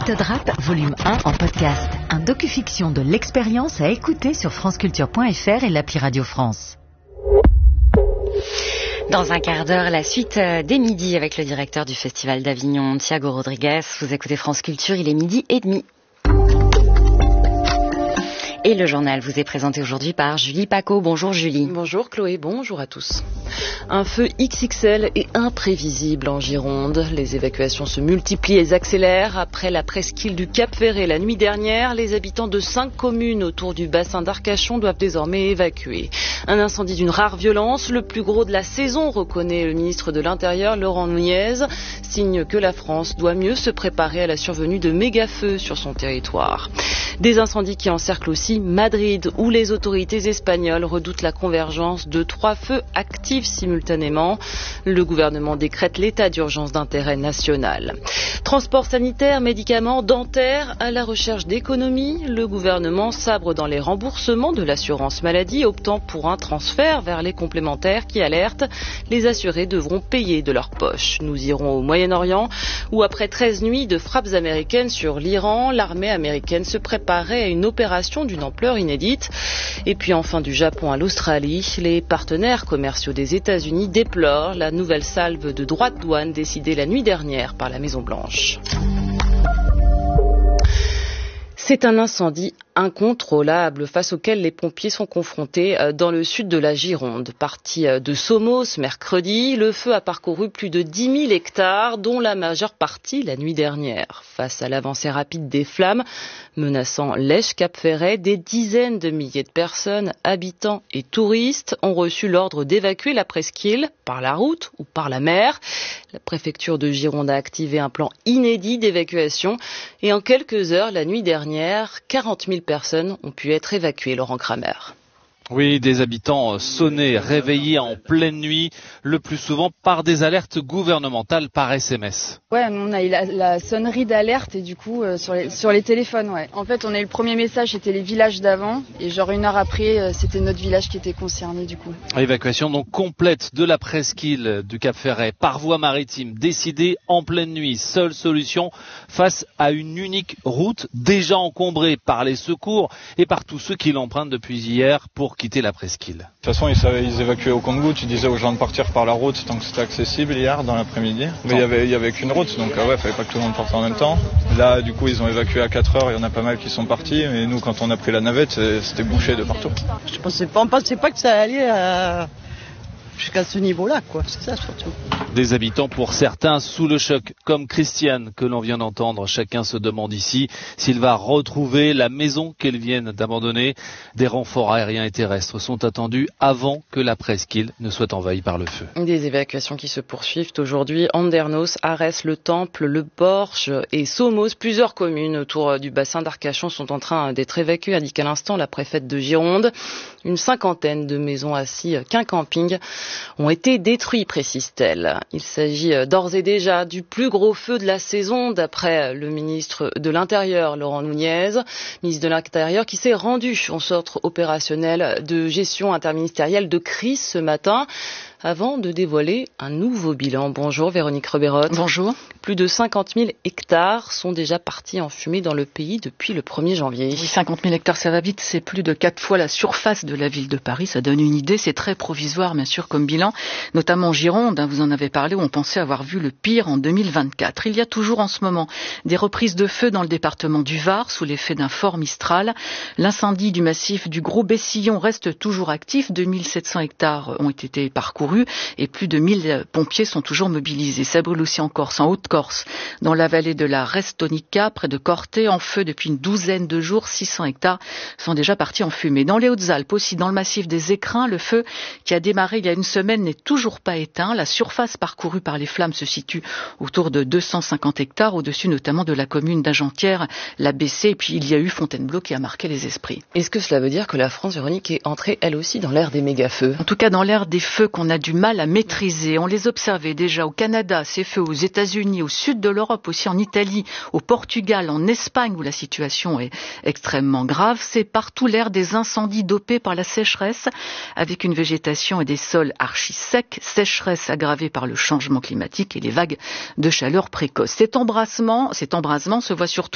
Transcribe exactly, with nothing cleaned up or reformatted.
Méthode Rap, volume un en podcast. Un docu-fiction de l'expérience à écouter sur franceculture point f r et l'appli Radio France. Dans un quart d'heure, la suite des midis avec le directeur du Festival d'Avignon, Thiago Rodrigues. Vous écoutez France Culture, il est midi et demi. Et le journal vous est présenté aujourd'hui par Julie Paco. Bonjour Julie. Bonjour Chloé, bonjour à tous. Un feu X X L et imprévisible en Gironde. Les évacuations se multiplient et s'accélèrent. Après la presqu'île du Cap-Ferret la nuit dernière, les habitants de cinq communes autour du bassin d'Arcachon doivent désormais évacuer. Un incendie d'une rare violence, le plus gros de la saison, reconnaît le ministre de l'Intérieur Laurent Nunez. Signe que la France doit mieux se préparer à la survenue de méga-feux sur son territoire. Des incendies qui encerclent aussi Madrid, où les autorités espagnoles redoutent la convergence de trois feux actifs simultanément. Le gouvernement décrète l'état d'urgence d'intérêt national. Transport sanitaire, médicaments, dentaires, à la recherche d'économies, le gouvernement sabre dans les remboursements de l'assurance maladie, optant pour un transfert vers les complémentaires qui alertent. Les assurés devront payer de leur poche. Nous irons au Moyen-Orient, où après treize nuits de frappes américaines sur l'Iran, l'armée américaine se préparait à une opération d'une ampleur inédite. Et puis enfin du Japon à l'Australie, les partenaires commerciaux des États-Unis déplorent la nouvelle salve de droits de douane décidée la nuit dernière par la Maison-Blanche. C'est un incendie incontrôlable face auquel les pompiers sont confrontés dans le sud de la Gironde. Parti de Somos mercredi, le feu a parcouru plus de dix mille hectares, dont la majeure partie la nuit dernière. Face à l'avancée rapide des flammes, menaçant l'Esch-Cap-Ferret, des dizaines de milliers de personnes, habitants et touristes, ont reçu l'ordre d'évacuer la presqu'île par la route ou par la mer. La préfecture de Gironde a activé un plan inédit d'évacuation et en quelques heures, la nuit dernière, quarante mille personnes ont pu être évacuées. Laurent Kramer. Oui, des habitants sonnés, réveillés en pleine nuit, le plus souvent par des alertes gouvernementales par S M S. Ouais, on a eu la, la sonnerie d'alerte et du coup euh, sur, les, sur les téléphones, ouais. En fait, on a eu le premier message, c'était les villages d'avant et genre une heure après, euh, c'était notre village qui était concerné du coup. Évacuation donc complète de la presqu'île du Cap-Ferret par voie maritime, décidée en pleine nuit. Seule solution face à une unique route déjà encombrée par les secours et par tous ceux qui l'empruntent depuis hier pour quitter la presqu'île. De toute façon, ils, savaient, ils évacuaient au compte-gouttes, ils disaient aux gens de partir par la route tant que c'était accessible hier dans l'après-midi. Mais il y avait, il y avait qu'une route, donc euh, ouais, fallait pas que tout le monde parte en même temps. Là, du coup, ils ont évacué à quatre heures, il y en a pas mal qui sont partis, mais nous, quand on a pris la navette, c'était bouché de partout. Je pensais pas, on pensait pas que ça allait à... jusqu'à ce niveau-là, quoi. C'est ça surtout. Des habitants pour certains sous le choc, comme Christiane que l'on vient d'entendre. Chacun se demande ici s'il va retrouver la maison qu'elle vient d'abandonner. Des renforts aériens et terrestres sont attendus avant que la presqu'île ne soit envahie par le feu. Des évacuations qui se poursuivent aujourd'hui. Andernos, Arès, Le Temple, Le Porche et Somos. Plusieurs communes autour du bassin d'Arcachon sont en train d'être évacuées, indique à l'instant la préfète de Gironde. Une cinquantaine de maisons ainsi qu'un camping ont été détruits, précise-t-elle. Il s'agit d'ores et déjà du plus gros feu de la saison, d'après le ministre de l'Intérieur, Laurent Nunez, ministre de l'Intérieur qui s'est rendu au centre opérationnel de gestion interministérielle de crise ce matin, avant de dévoiler un nouveau bilan. Bonjour Véronique Reberotte. Bonjour. Plus de cinquante mille hectares sont déjà partis en fumée dans le pays depuis le premier janvier. Oui, cinquante mille hectares, ça va vite, c'est plus de quatre fois la surface de la ville de Paris. Ça donne une idée, c'est très provisoire bien sûr comme bilan, notamment en Gironde, hein, vous en avez parlé, où on pensait avoir vu le pire en deux mille vingt-quatre. Il y a toujours en ce moment des reprises de feu dans le département du Var, sous l'effet d'un fort Mistral. L'incendie du massif du Gros Bessillon reste toujours actif, deux mille sept cents hectares ont été parcourus et plus de mille pompiers sont toujours mobilisés. Ça brûle aussi en Corse, en Haute-Corse, dans la vallée de la Restonica, près de Corté, en feu depuis une douzaine de jours. six cents hectares sont déjà partis en fumée. Dans les Hautes-Alpes aussi, dans le massif des Écrins, le feu qui a démarré il y a une semaine n'est toujours pas éteint. La surface parcourue par les flammes se situe autour de deux cent cinquante hectares, au-dessus notamment de la commune d'Agentières, la Bessée, et puis il y a eu Fontainebleau qui a marqué les esprits. Est-ce que cela veut dire que la France, Véronique, est entrée elle aussi dans l'ère des méga-feux ? En tout cas dans l'ère des feux qu'on a du mal à maîtriser. On les observait déjà au Canada, ces feux aux États-Unis, au sud de l'Europe, aussi en Italie, au Portugal, en Espagne, où la situation est extrêmement grave. C'est partout l'ère des incendies dopés par la sécheresse, avec une végétation et des sols archi secs, sécheresse aggravée par le changement climatique et les vagues de chaleur précoce. Cet embrasement, cet embrasement se voit surtout